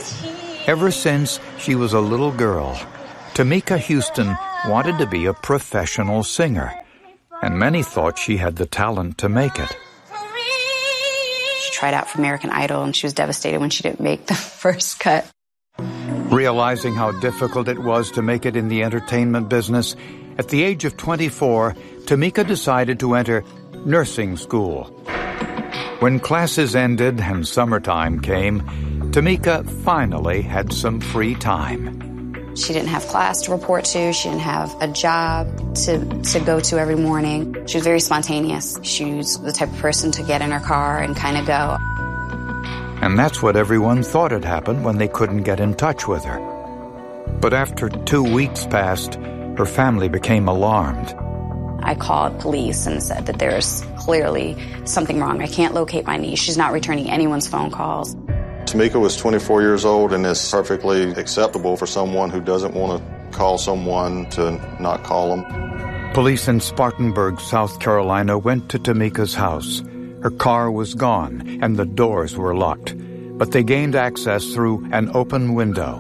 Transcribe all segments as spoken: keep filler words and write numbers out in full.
Ever since she was a little girl, Tamika Houston wanted to be a professional singer, and many thought she had the talent to make it. She tried out for American Idol, and she was devastated when she didn't make the first cut. Realizing how difficult it was to make it in the entertainment business, at the age of twenty-four, Tamika decided to enter nursing school. When classes ended and summertime came, Tamika finally had some free time. She didn't have class to report to. She didn't have a job to, to go to every morning. She was very spontaneous. She was the type of person to get in her car and kind of go. And that's what everyone thought had happened when they couldn't get in touch with her. But after two weeks passed, her family became alarmed. I called police and said that there's clearly something wrong. I can't locate my niece. She's not returning anyone's phone calls. Tamika was twenty-four years old, and it's perfectly acceptable for someone who doesn't want to call someone to not call them. Police in Spartanburg, South Carolina, went to Tamika's house. Her car was gone, and the doors were locked, but they gained access through an open window.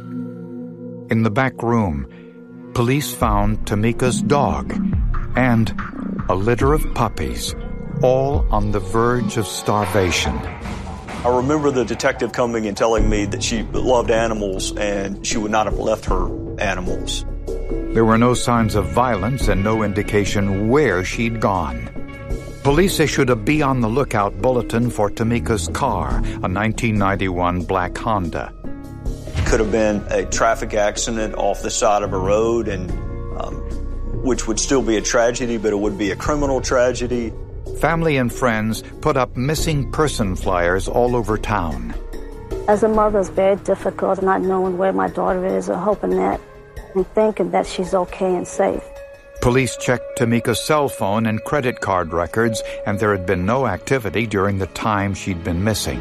In the back room, police found Tamika's dog and a litter of puppies, all on the verge of starvation. I remember the detective coming and telling me that she loved animals and she would not have left her animals. There were no signs of violence and no indication where she'd gone. Police issued a Be on the Lookout bulletin for Tamika's car, a nineteen ninety-one black Honda. It could have been a traffic accident off the side of a road, and um, which would still be a tragedy, but it would be a criminal tragedy. Family and friends put up missing person flyers all over town. As a mother, it's very difficult not knowing where my daughter is or hoping that and thinking that she's okay and safe. Police checked Tamika's cell phone and credit card records, and there had been no activity during the time she'd been missing.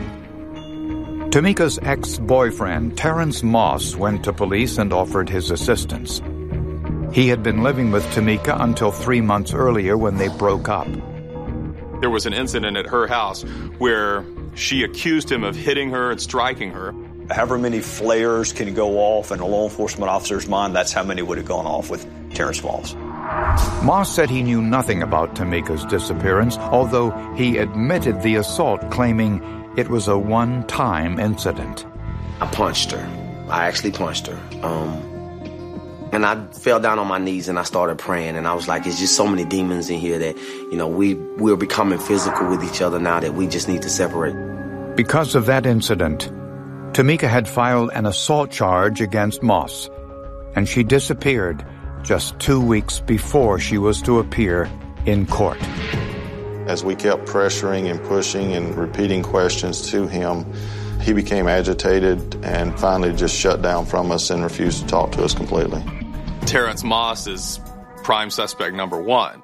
Tamika's ex-boyfriend, Terrence Moss, went to police and offered his assistance. He had been living with Tamika until three months earlier when they broke up. There was an incident at her house where she accused him of hitting her and striking her. However many flares can go off in a law enforcement officer's mind, that's how many would have gone off with Terrence Moss. Moss said he knew nothing about Tamika's disappearance, although he admitted the assault, claiming it was a one-time incident. I punched her. I actually punched her. Um, and I fell down on my knees and I started praying. And I was like, it's just so many demons in here that, you know, we, we're becoming physical with each other now that we just need to separate. Because of that incident, Tamika had filed an assault charge against Moss, and she disappeared just two weeks before she was to appear in court. As we kept pressuring and pushing and repeating questions to him, he became agitated and finally just shut down from us and refused to talk to us completely. Terrence Moss is prime suspect number one.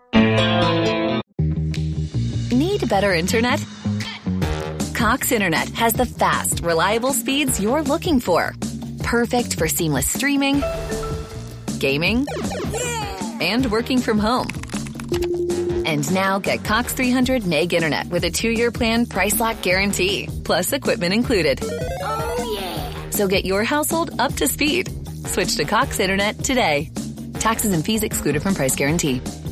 Need better internet? Cox Internet has the fast, reliable speeds you're looking for. Perfect for seamless streaming, gaming, and working from home. And now get Cox three hundred meg internet with a two-year plan price lock guarantee, plus equipment included. Oh, yeah. So get your household up to speed. Switch to Cox Internet today. Taxes and fees excluded from price guarantee.